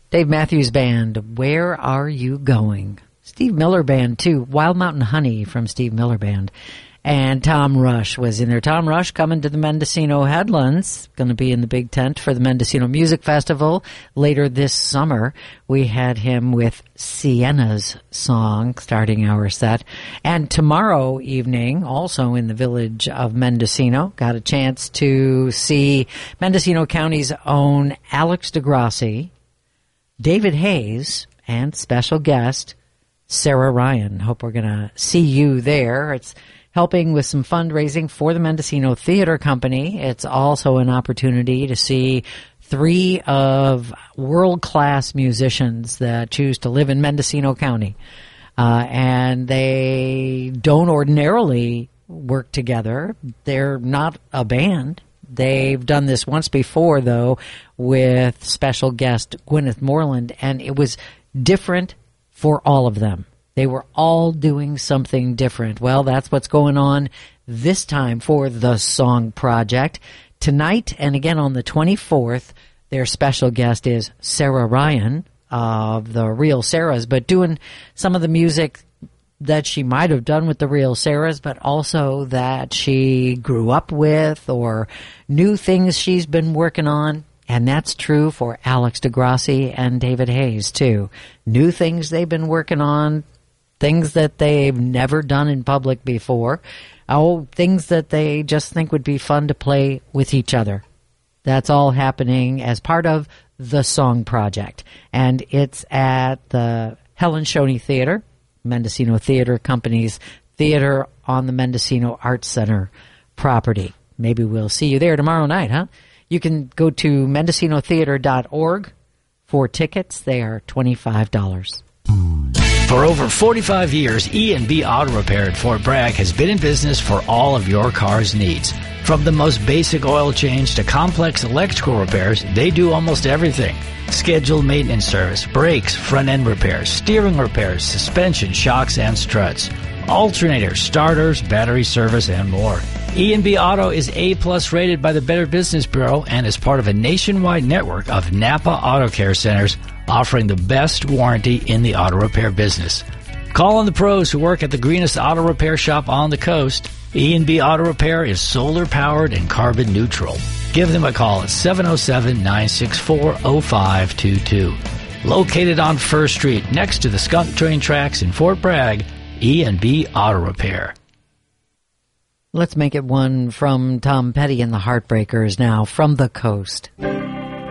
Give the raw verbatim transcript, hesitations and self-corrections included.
Dave Matthews Band, Where Are You Going? Steve Miller Band, too. Wild Mountain Honey from Steve Miller Band. And Tom Rush was in there. Tom Rush coming to the Mendocino Headlands. Going to be in the big tent for the Mendocino Music Festival later this summer. We had him with Sienna's song starting our set. And tomorrow evening, also in the village of Mendocino, got a chance to see Mendocino County's own Alex DeGrassi, David Hayes, and special guest Sarah Ryan. Hope we're going to see you there. It's helping with some fundraising for the Mendocino Theater Company. It's also an opportunity to see three of world-class musicians that choose to live in Mendocino County. Uh, and they don't ordinarily work together. They're not a band. They've done this once before, though, with special guest Gwyneth Moreland, and it was different for all of them. They were all doing something different. Well, that's what's going on this time for the Song Project. Tonight, and again on the twenty-fourth, their special guest is Sarah Ryan of the Real Sarahs, but doing some of the music that she might have done with the Real Sarahs, but also that she grew up with or new things she's been working on. And that's true for Alex DeGrassi and David Hayes, too. New things they've been working on, things that they've never done in public before, oh, things that they just think would be fun to play with each other. That's all happening as part of the Song Project. And it's at the Helen Shoney Theater, Mendocino Theater Company's theater on the Mendocino Arts Center property. Maybe we'll see you there tomorrow night, huh? You can go to mendocino theater dot org for tickets. They are twenty-five dollars. For over forty-five years, E and B Auto Repair at Fort Bragg has been in business for all of your car's needs. From the most basic oil change to complex electrical repairs, they do almost everything. Scheduled maintenance service, brakes, front-end repairs, steering repairs, suspension, shocks, and struts, alternators, starters, battery service, and more. E and B Auto is A-plus rated by the Better Business Bureau and is part of a nationwide network of Napa Auto Care Centers offering the best warranty in the auto repair business. Call on the pros who work at the greenest auto repair shop on the coast. E and B Auto Repair is solar-powered and carbon neutral. Give them a call at seven oh seven, nine six four, oh five two two. Located on First Street next to the Skunk Train tracks in Fort Bragg, E and B Auto Repair. Let's make it one from Tom Petty and the Heartbreakers now, From the Coast.